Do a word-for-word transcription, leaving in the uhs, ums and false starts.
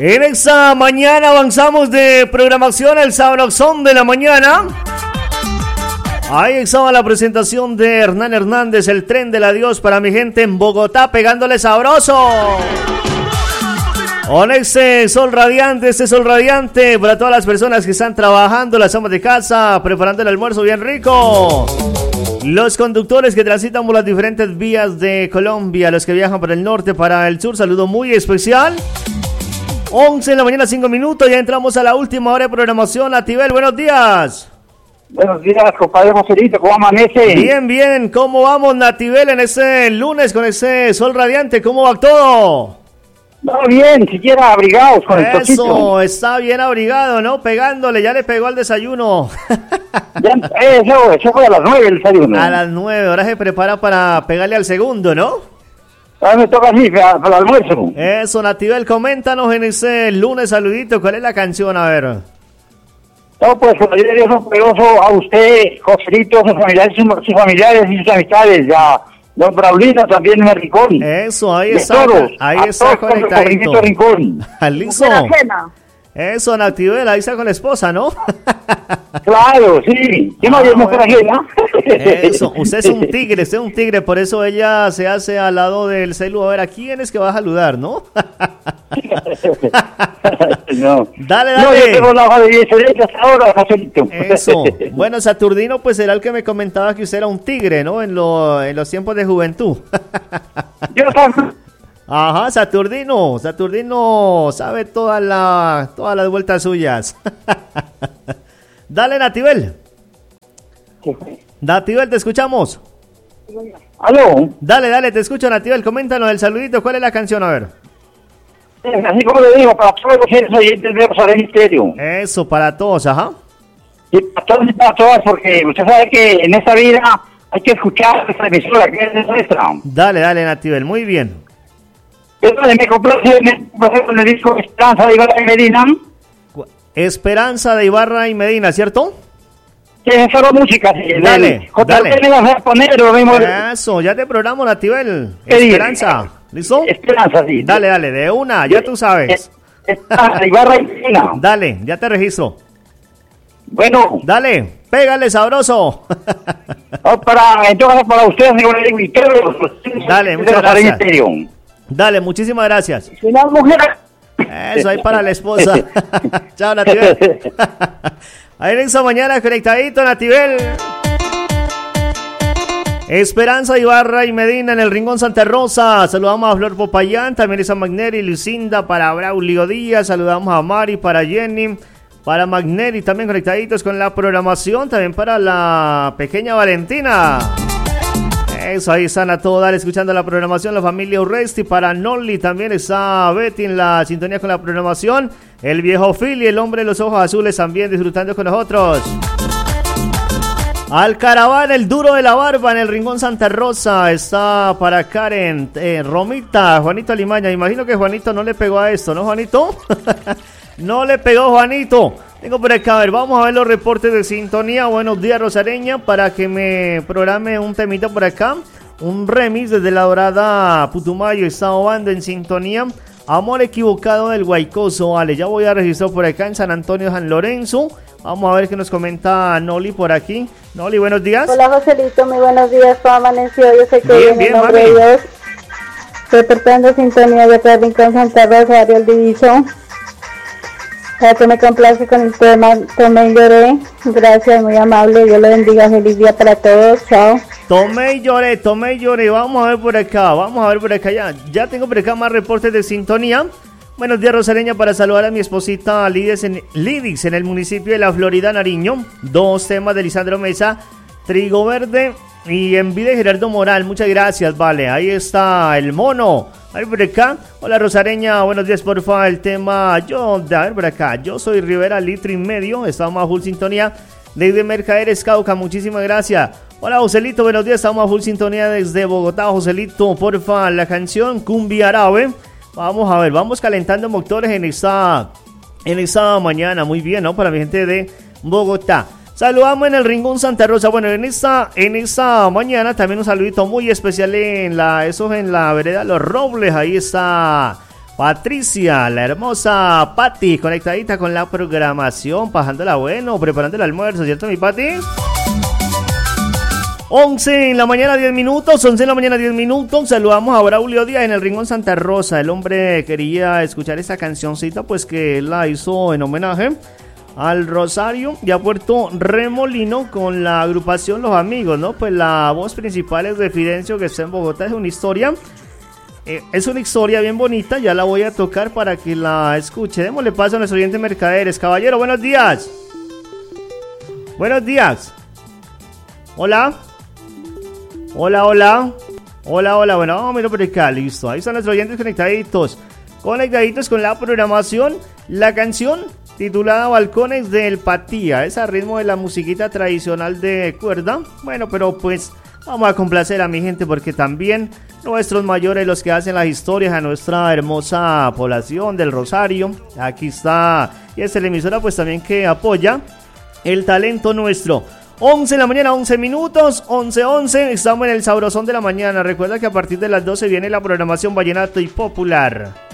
En esta mañana avanzamos de programación el Sabrosón de la mañana. Ahí estaba la presentación de Hernán Hernández, el tren del adiós para mi gente en Bogotá, pegándole sabroso. Con este sol radiante, este sol radiante para todas las personas que están trabajando, las amas de casa, preparando el almuerzo bien rico. Los conductores que transitan por las diferentes vías de Colombia, los que viajan para el norte, para el sur, saludo muy especial. once de la mañana, cinco minutos, ya entramos a la última hora de programación. Nativel, buenos días. Buenos días, compadre Joselito, ¿cómo amanece? Bien, bien, ¿cómo vamos, Nativel, en ese lunes con ese sol radiante? ¿Cómo va todo? No, bien, siquiera abrigados con el toquito. Eso, está bien abrigado, ¿no? Pegándole, ya le pegó al desayuno. Ya, eso, eso fue a las nueve el desayuno. A las nueve, ahora se prepara para pegarle al segundo, ¿no? Ahora me toca así, para, para el almuerzo. Eso, Nativel, coméntanos en ese lunes, saludito, ¿cuál es la canción? A ver. No, pues, Dios poderoso a usted, Joselito, sus familiares, sus, sus familiares y sus amistades, ya. Don Braulino también en Rincón. Eso, ahí de está. Todos, ahí a está todos conectadito. Rincón. Listo. Eso, Nativel, ahí está con la esposa, ¿no? Claro, sí. ¿Qué más Ah, por ajena? Eso, usted es un tigre, usted es un tigre, por eso ella se hace al lado del celu. A ver, ¿a quién es que va a saludar, no? No. Dale, dale. No, yo tengo la hoja de diez hasta ahora, Joselito. Eso. Bueno, Saturnino, pues era el que me comentaba que usted era un tigre, ¿no? En, lo, en los tiempos de juventud. Yo también. Ajá, Saturnino. Saturnino sabe todas la, todas las vueltas suyas. Dale, Nativel. Nativel, te escuchamos. ¿Aló? Dale, dale, te escucho, Nativel. Coméntanos el saludito. ¿Cuál es la canción? A ver. Así como le digo, para todos los oyentes de Rosario Misterio. Eso, para todos, ajá. Y para todos y para todas, porque usted sabe que en esta vida hay que escuchar esta emisora, que es nuestra. Dale, dale, Nativel, muy bien. Entonces me complace, me complace con el disco Esperanza de Ibarra y Medina. Esperanza de Ibarra y Medina, ¿cierto? Que es solo música, sí. Dale, dale. me vas a poner lo mismo. Eso, ya te programo, Nativel. ¿Qué dice? Esperanza, ¿listo? Esperanza, sí. Dale, dale, de una, ya tú sabes. Esperanza de Ibarra y Medina. Dale, ya te registro. Bueno. Dale, pégale sabroso. No, para, entonces para ustedes, señor Víctor. Dale, muchas gracias. Dale, muchísimas gracias. Una mujer. Eso, ahí para la esposa. Chao, Nativel. Ahí en esta mañana conectadito, Nativel. Esperanza Ibarra y Medina en el Rincón Santa Rosa. Saludamos a Flor Popayán, también a Magneri, Lucinda, para Braulio Díaz. Saludamos a Mari, para Jenny, para Magneri, también conectaditos con la programación. También para la pequeña Valentina. Eso, ahí están a todo dar escuchando la programación. La familia Urresti, para Nolly también está Betty en la sintonía con la programación. El viejo Philly, el hombre de los ojos azules, también disfrutando con nosotros. Al Caraván, el duro de la barba en el Rincón Santa Rosa. Está para Karen, eh, Romita, Juanito Alimaña. Imagino que Juanito no le pegó a esto, ¿no, Juanito? No le pegó, Juanito. Tengo por acá, a ver, vamos a ver los reportes de sintonía. Buenos días, Rosareña, para que me programe un temita por acá. Un remix desde La Dorada, Putumayo, está Obando en sintonía. Amor equivocado del Guaycoso, vale, ya voy a registrar por acá en San Antonio, San Lorenzo. Vamos a ver qué nos comenta Noli por aquí. Noli, buenos días. Hola, Joselito, muy buenos días, ¿cómo amaneció? Yo sé que bien, bien, bien, en nombre de Dios. Reportando sintonía de acá, Rincón Santa Rosa, Ariel Diviso. Ya que me complace con el tema Tomé y Lloré. Gracias, muy amable. Dios lo bendiga. Feliz día para todos. Chao. Tomé y lloré, tomé y lloré. Vamos a ver por acá, vamos a ver por acá. Ya, ya tengo por acá más reportes de sintonía. Buenos días, Rosareña, para saludar a mi esposita Lidis en, Lidis en el municipio de La Florida, Nariño. Dos temas de Lisandro Mesa, Trigo Verde y Envidia de Gerardo Moral. Muchas gracias, vale. Ahí está el mono. A ver por acá. Hola, Rosareña, buenos días, porfa. El tema, yo, a ver por acá. Yo soy Rivera, litro y medio. Estamos a full sintonía. Desde Mercaderes, Cauca, muchísimas gracias. Hola, Joselito, buenos días. Estamos a full sintonía desde Bogotá. Joselito, porfa, la canción Cumbia Árabe. Vamos a ver, vamos calentando motores en esta, en esta mañana. Muy bien, ¿no? Para mi gente de Bogotá. Saludamos en el Rincón Santa Rosa. Bueno, en esta, en esta mañana también un saludito muy especial en la, eso en la vereda Los Robles. Ahí está Patricia, la hermosa Patti, conectadita con la programación, pasándola bueno, preparando el almuerzo, ¿cierto, mi Patti? once en la mañana, diez minutos, once en la mañana, diez minutos. Saludamos a Braulio Díaz en el Rincón Santa Rosa. El hombre quería escuchar esta cancioncita, pues que él la hizo en homenaje al Rosario y a Puerto Remolino con la agrupación Los Amigos, ¿no? Pues la voz principal es de Fidencio, que está en Bogotá. Es una historia, eh, es una historia bien bonita. Ya la voy a tocar para que la escuche. Démosle paso a nuestro oyente Mercaderes. Caballero, buenos días. Buenos días. Hola. Hola, hola. Hola, hola. Bueno, vamos a mirar por acá. Listo. Ahí están nuestros oyentes conectaditos. Conectaditos con la programación. La canción titulada Balcones del Patía. Es a ritmo de la musiquita tradicional de cuerda. Bueno, pero pues vamos a complacer a mi gente, porque también nuestros mayores, los que hacen las historias a nuestra hermosa población del Rosario. Aquí está. Y esta es la emisora pues también que apoya el talento nuestro. once de la mañana, once minutos, once, once, estamos en el sabrosón de la mañana. Recuerda que a partir de las doce viene la programación Vallenato y Popular.